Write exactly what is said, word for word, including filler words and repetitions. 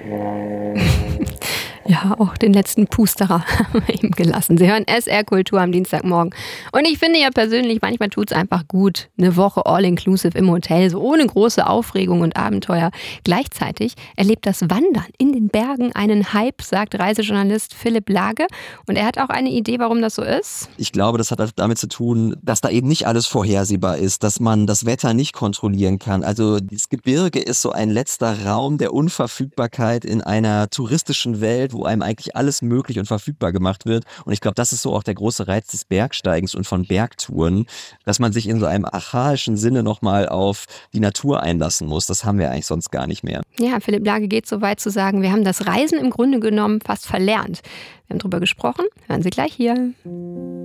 Ja, auch den letzten Pusterer haben wir ihm gelassen. Sie hören S R Kultur am Dienstagmorgen. Und ich finde ja persönlich, manchmal tut es einfach gut, eine Woche all-inclusive im Hotel, so ohne große Aufregung und Abenteuer. Gleichzeitig erlebt das Wandern in den Bergen einen Hype, sagt Reisejournalist Philipp Lage. Und er hat auch eine Idee, warum das so ist. Ich glaube, das hat damit zu tun, dass da eben nicht alles vorhersehbar ist, dass man das Wetter nicht kontrollieren kann. Also das Gebirge ist so ein letzter Raum der Unverfügbarkeit in einer touristischen Welt, wo einem eigentlich alles möglich und verfügbar gemacht wird. Und ich glaube, das ist so auch der große Reiz des Bergsteigens und von Bergtouren, dass man sich in so einem archaischen Sinne nochmal auf die Natur einlassen muss. Das haben wir eigentlich sonst gar nicht mehr. Ja, Philipp Lage geht so weit zu sagen, wir haben das Reisen im Grunde genommen fast verlernt. Wir haben darüber gesprochen, hören Sie gleich hier.